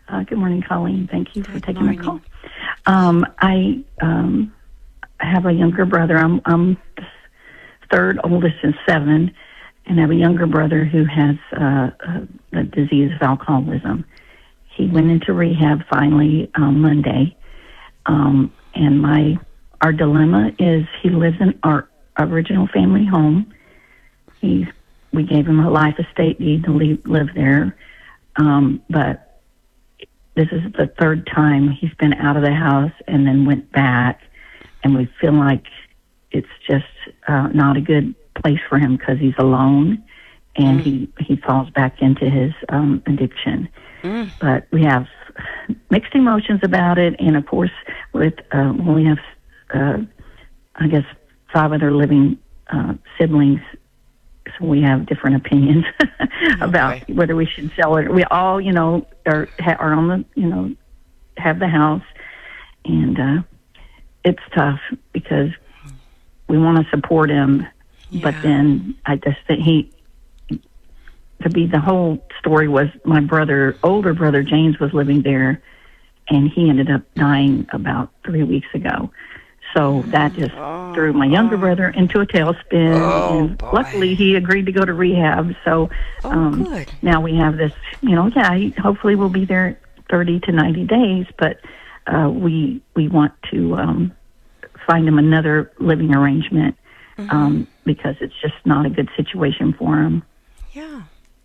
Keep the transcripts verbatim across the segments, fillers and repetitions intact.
Uh, good morning, Colleen. Thank you for Good taking morning. my call. Um, I um, have a younger brother. I'm, I'm the third oldest in seven, and I have a younger brother who has uh, a, a disease of alcoholism. He went into rehab finally on Monday, um, and my our dilemma is he lives in our original family home. He's we gave him a life estate deed to leave, live there, um, but this is the third time he's been out of the house and then went back, and we feel like it's just uh, not a good place for him because he's alone, and mm. he, he falls back into his um, addiction. Mm. But we have mixed emotions about it, and of course, with uh, when we have, uh, I guess, five other living uh, siblings, so we have different opinions about okay. whether we should sell it. We all, you know, are are on the, you know, have the house, and uh, it's tough because we want to support him, yeah. but then I just think he. To be the whole story was my brother, older brother James, was living there, and he ended up dying about three weeks ago. So that just oh, threw my younger oh. brother into a tailspin. Oh, and boy. Luckily, he agreed to go to rehab. So oh, um, good. now we have this. You know, yeah. He, hopefully, we'll be there thirty to ninety days. But uh, we we want to um, find him another living arrangement mm-hmm. um, because it's just not a good situation for him. Yeah.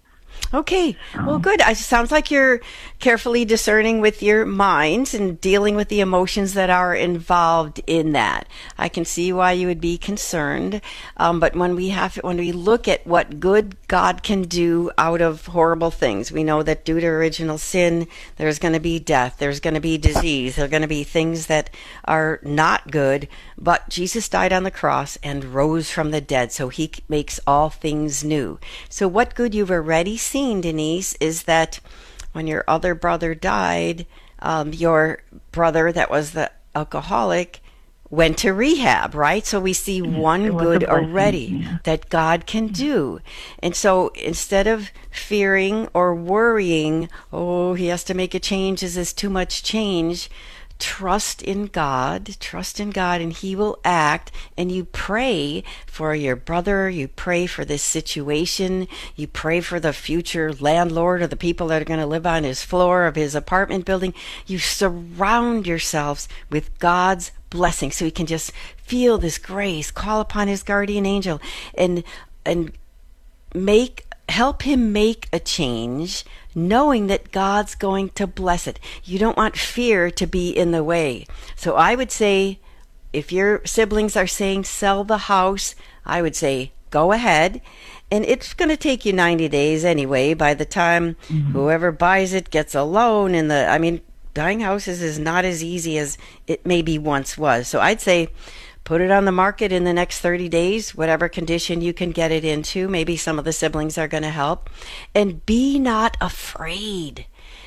Okay. Well, good. It sounds like you're carefully discerning with your minds and dealing with the emotions that are involved in that. I can see why you would be concerned. Um, but when we have, when we look at what good God can do out of horrible things, we know that due to original sin, there's going to be death, there's going to be disease, there are going to be things that are not good. But Jesus died on the cross and rose from the dead, so he makes all things new. So what good you've already seen, Denise, is that when your other brother died, um, your brother that was the alcoholic went to rehab, right? So we see yes, one good already yeah. that God can do. And so instead of fearing or worrying, oh, he has to make a change, is this too much change? Trust in God, trust in God, and he will act. And you pray for your brother, you pray for this situation, you pray for the future landlord or the people that are going to live on his floor of his apartment building. You surround yourselves with God's blessing so he can just feel this grace, call upon his guardian angel, and and make help him make a change, knowing that God's going to bless it. You don't want fear to be in the way. So I would say, if your siblings are saying sell the house, I would say go ahead. And it's going to take you ninety days anyway. By the time mm-hmm. whoever buys it gets a loan, and the, I mean, buying houses is not as easy as it maybe once was. So I'd say put it on the market in the next thirty days, whatever condition you can get it into. Maybe some of the siblings are going to help. And be not afraid.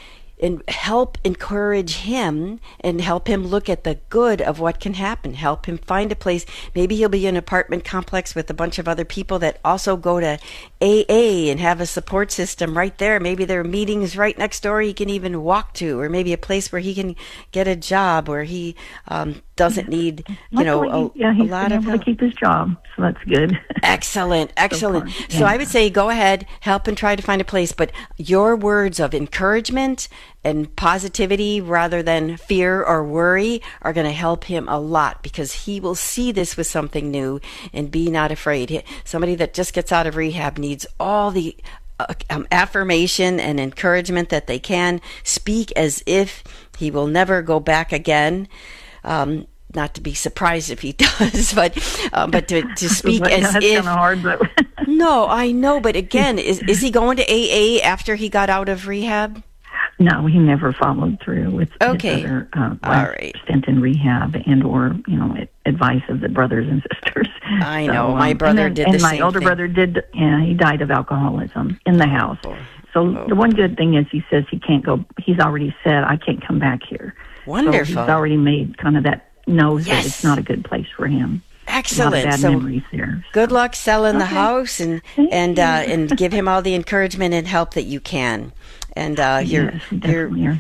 And help encourage him and help him look at the good of what can happen. Help him find a place. Maybe he'll be in an apartment complex with a bunch of other people that also go to A A and have a support system right there. Maybe there are meetings right next door he can even walk to, or maybe a place where he can get a job where he um, doesn't need, you Luckily, know, a, yeah, he's a lot been of able help. to keep his job, so that's good. Excellent, excellent. So, yeah. so I would say go ahead, help and try to find a place, but your words of encouragement and positivity rather than fear or worry are going to help him a lot, because he will see this with something new. And be not afraid. Somebody that just gets out of rehab needs all the uh, um, affirmation and encouragement that they can. Speak as if he will never go back again. Um, not to be surprised if he does, but uh, but to, to speak but, as yeah, that's if. hard, but No, I know, but again, is is he going to A A after he got out of rehab? No, he never followed through with okay. his other uh, All right. stint in rehab and or you know advice of the brothers and sisters. I so, know my um, brother and, did and the my same older thing. brother did. Yeah, he died of alcoholism in the house. Oh, so oh. the one good thing is he says he can't go. He's already said I can't come back here. Wonderful. So he's already made kind of that knows yes. that it's not a good place for him. Excellent. A lot of bad so memories there. Good luck selling the Okay. house, and Thank and you. uh, and give him all the encouragement and help that you can. And uh, you're Yes, you're definitely are.